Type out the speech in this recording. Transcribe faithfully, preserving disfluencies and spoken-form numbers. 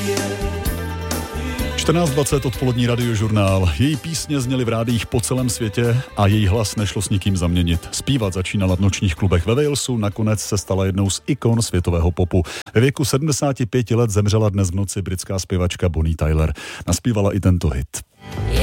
čtrnáct dvacet odpolední radiožurnál. Její písně zněly v rádiích po celém světě a její hlas nešlo s nikým zaměnit. Zpívat začínala v nočních klubech ve Walesu, nakonec se stala jednou z ikon světového popu. Ve věku sedmdesáti pěti let zemřela dnes v noci britská zpěvačka Bonnie Tyler. Naspívala i tento hit.